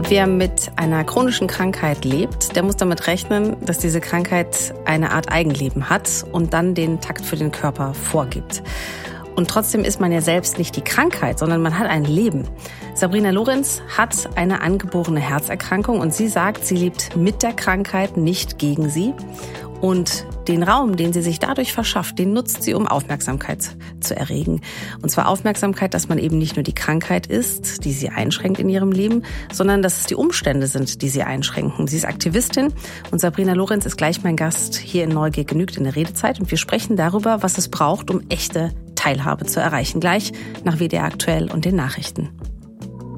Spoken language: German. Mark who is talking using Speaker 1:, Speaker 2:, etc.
Speaker 1: Wer mit einer chronischen Krankheit lebt, der muss damit rechnen, dass diese Krankheit eine Art Eigenleben hat und dann den Takt für den Körper vorgibt. Und trotzdem ist man ja selbst nicht die Krankheit, sondern man hat ein Leben. Sabrina Lorenz hat eine angeborene Herzerkrankung und sie sagt, sie lebt mit der Krankheit, nicht gegen sie. Und den Raum, den sie sich dadurch verschafft, den nutzt sie, um Aufmerksamkeit zu erregen. Und zwar Aufmerksamkeit, dass man eben nicht nur die Krankheit ist, die sie einschränkt in ihrem Leben, sondern dass es die Umstände sind, die sie einschränken. Sie ist Aktivistin und Sabrina Lorenz ist gleich mein Gast hier in Neugier genügt in der Redezeit. Und wir sprechen darüber, was es braucht, um echte Teilhabe zu erreichen. Gleich nach WDR aktuell und den Nachrichten.